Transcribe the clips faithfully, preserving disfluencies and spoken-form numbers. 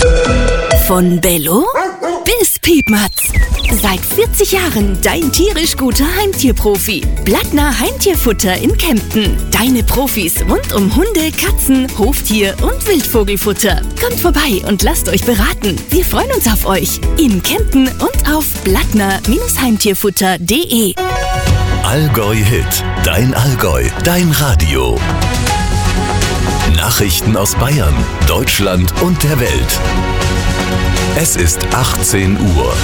Von Bello bis Piepmatz. Seit vierzig Jahren dein tierisch guter Heimtierprofi. Blattner Heimtierfutter in Kempten. Deine Profis rund um Hunde, Katzen, Hoftier und Wildvogelfutter. Kommt vorbei und lasst euch beraten. Wir freuen uns auf euch. In Kempten und auf blattner Heimtierfutter punkt de. Allgäu Hit. Dein Allgäu. Dein Radio. Nachrichten aus Bayern, Deutschland und der Welt. Es ist achtzehn Uhr.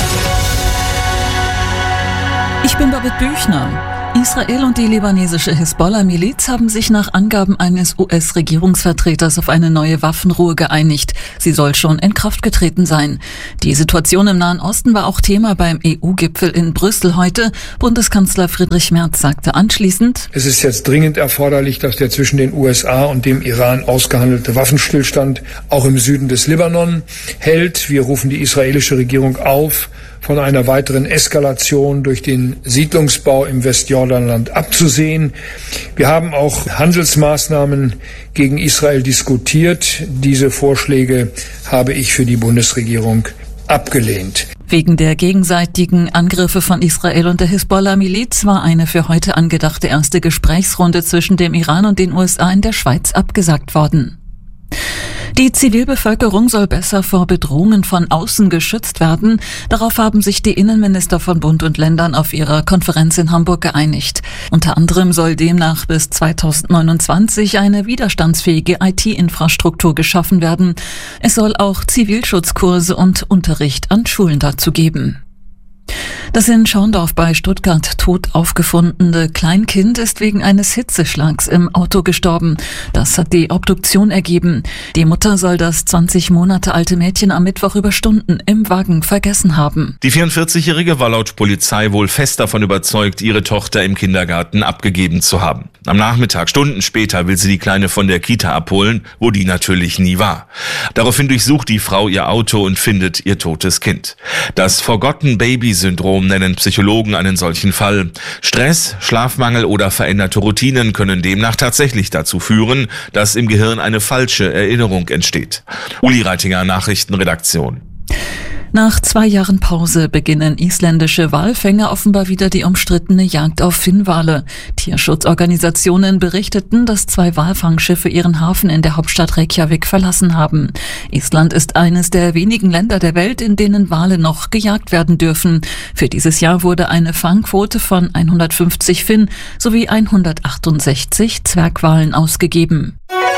Ich bin Babette Büchner. Israel und die libanesische Hisbollah-Miliz haben sich nach Angaben eines U S-Regierungsvertreters auf eine neue Waffenruhe geeinigt. Sie soll schon in Kraft getreten sein. Die Situation im Nahen Osten war auch Thema beim E U-Gipfel in Brüssel heute. Bundeskanzler Friedrich Merz sagte anschließend: Es ist jetzt dringend erforderlich, dass der zwischen den U S A und dem Iran ausgehandelte Waffenstillstand auch im Süden des Libanon hält. Wir rufen die israelische Regierung auf, von einer weiteren Eskalation durch den Siedlungsbau im Westjordanland abzusehen. Wir haben auch Handelsmaßnahmen gegen Israel diskutiert. Diese Vorschläge habe ich für die Bundesregierung abgelehnt. Wegen der gegenseitigen Angriffe von Israel und der Hisbollah-Miliz war eine für heute angedachte erste Gesprächsrunde zwischen dem Iran und den U S A in der Schweiz abgesagt worden. Die Zivilbevölkerung soll besser vor Bedrohungen von außen geschützt werden. Darauf haben sich die Innenminister von Bund und Ländern auf ihrer Konferenz in Hamburg geeinigt. Unter anderem soll demnach bis zweitausendneunundzwanzig eine widerstandsfähige I T-Infrastruktur geschaffen werden. Es soll auch Zivilschutzkurse und Unterricht an Schulen dazu geben. Das in Schorndorf bei Stuttgart tot aufgefundene Kleinkind ist wegen eines Hitzeschlags im Auto gestorben. Das hat die Obduktion ergeben. Die Mutter soll das zwanzig Monate alte Mädchen am Mittwoch über Stunden im Wagen vergessen haben. Die vierundvierzigjährige war laut Polizei wohl fest davon überzeugt, ihre Tochter im Kindergarten abgegeben zu haben. Am Nachmittag, Stunden später, will sie die Kleine von der Kita abholen, wo die natürlich nie war. Daraufhin durchsucht die Frau ihr Auto und findet ihr totes Kind. Das Forgotten Baby Syndrom nennen Psychologen einen solchen Fall. Stress, Schlafmangel oder veränderte Routinen können demnach tatsächlich dazu führen, dass im Gehirn eine falsche Erinnerung entsteht. Uli Reitinger, Nachrichtenredaktion. Nach zwei Jahren Pause beginnen isländische Walfänger offenbar wieder die umstrittene Jagd auf Finnwale. Tierschutzorganisationen berichteten, dass zwei Walfangschiffe ihren Hafen in der Hauptstadt Reykjavik verlassen haben. Island ist eines der wenigen Länder der Welt, in denen Wale noch gejagt werden dürfen. Für dieses Jahr wurde eine Fangquote von hundertfünfzig Finn sowie hundertachtundsechzig Zwergwalen ausgegeben.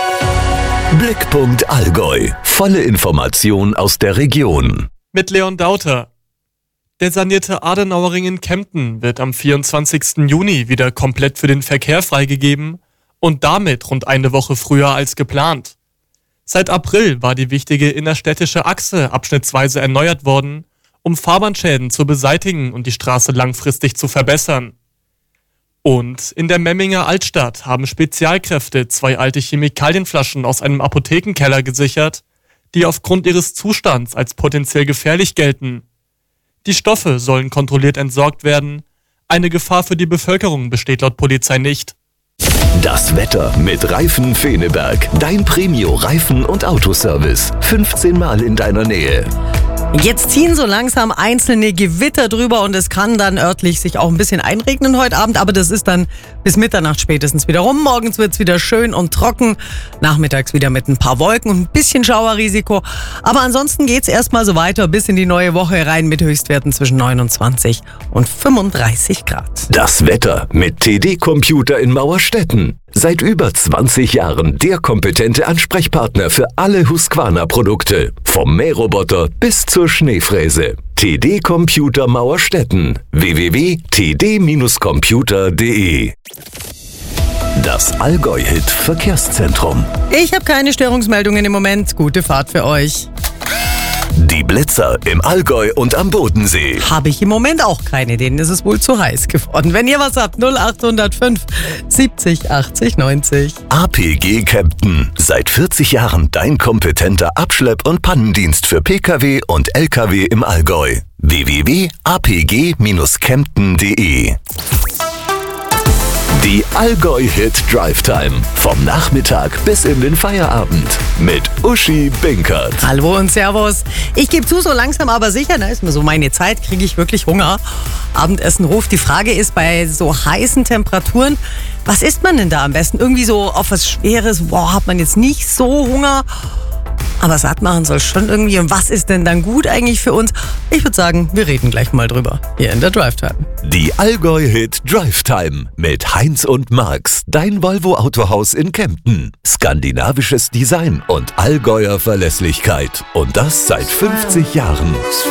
Blickpunkt Allgäu. Volle Information aus der Region. Mit Leon Dauter. Der sanierte Adenauerring in Kempten wird am vierundzwanzigsten Juni wieder komplett für den Verkehr freigegeben und damit rund eine Woche früher als geplant. Seit April war die wichtige innerstädtische Achse abschnittsweise erneuert worden, um Fahrbahnschäden zu beseitigen und die Straße langfristig zu verbessern. Und in der Memminger Altstadt haben Spezialkräfte zwei alte Chemikalienflaschen aus einem Apothekenkeller gesichert, die aufgrund ihres Zustands als potenziell gefährlich gelten. Die Stoffe sollen kontrolliert entsorgt werden. Eine Gefahr für die Bevölkerung besteht laut Polizei nicht. Das Wetter mit Reifen Feneberg. Dein Premio-Reifen- und Autoservice. fünfzehn Mal in deiner Nähe. Jetzt ziehen so langsam einzelne Gewitter drüber und es kann dann örtlich sich auch ein bisschen einregnen heute Abend, aber das ist dann bis Mitternacht spätestens wieder rum. Morgens wird es wieder schön und trocken, nachmittags wieder mit ein paar Wolken und ein bisschen Schauerrisiko. Aber ansonsten geht es erstmal so weiter bis in die neue Woche rein mit Höchstwerten zwischen neunundzwanzig und fünfunddreißig Grad. Das Wetter mit T D Computer in Mauerstetten. Seit über zwanzig Jahren der kompetente Ansprechpartner für alle Husqvarna-Produkte. Vom Mähroboter bis zur Schneefräse. T D Computer Mauerstetten. w w w punkt t d computer punkt de. Das Allgäu-Hit Verkehrszentrum. Ich habe keine Störungsmeldungen im Moment. Gute Fahrt für euch. Die Blitzer im Allgäu und am Bodensee. Habe ich im Moment auch keine, denen ist es wohl zu heiß geworden. Wenn ihr was habt, null acht null fünf siebzig achtzig neunzig. A P G Kempten. Seit vierzig Jahren dein kompetenter Abschlepp- und Pannendienst für Pkw und Lkw im Allgäu. w w w punkt a p g dash kempten punkt de. Die Allgäu Hit Drive Time. Vom Nachmittag bis in den Feierabend. Mit Uschi Binkert. Hallo und Servus. Ich gebe zu, so langsam aber sicher, da ist mir so meine Zeit, kriege ich wirklich Hunger. Abendessen ruft. Die Frage ist, bei so heißen Temperaturen, was isst man denn da am besten? Irgendwie so auf was Schweres, boah, hat man jetzt nicht so Hunger. Aber satt machen soll schon irgendwie. Und was ist denn dann gut eigentlich für uns? Ich würde sagen, wir reden gleich mal drüber. Hier in der Drive Time. Die Allgäu Hit Drive Time mit Heinz und Marx. Dein Volvo Autohaus in Kempten. Skandinavisches Design und Allgäuer Verlässlichkeit. Und das seit fünfzig Jahren.